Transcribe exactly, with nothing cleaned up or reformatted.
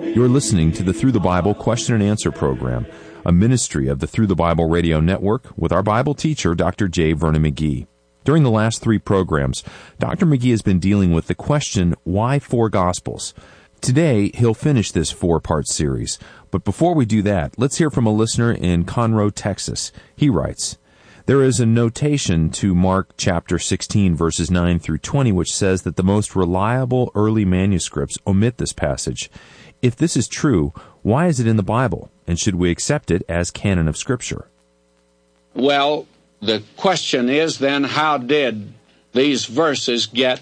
You're listening to the Through the Bible Question and Answer program, a ministry of the Through the Bible Radio Network with our Bible teacher, Doctor J. Vernon McGee. During the last three programs, Doctor McGee has been dealing with the question, why four Gospels? Today, he'll finish this four-part series. But before we do that, let's hear from a listener in Conroe, Texas. He writes, there is a notation to Mark chapter sixteen, verses nine through twenty, which says that the most reliable early manuscripts omit this passage. If this is true, why is it in the Bible, and should we accept it as canon of Scripture? Well, the question is then, how did these verses get